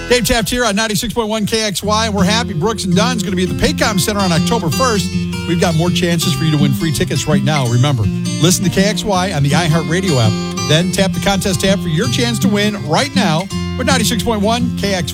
Dave Taft here on 96.1 KXY, and we're happy Brooks and Dunn's going to be at the Paycom Center on October 1st. We've got more chances for you to win free tickets right now. Remember, listen to KXY on the iHeartRadio app, then tap the contest tab for your chance to win right now with 96.1 KXY.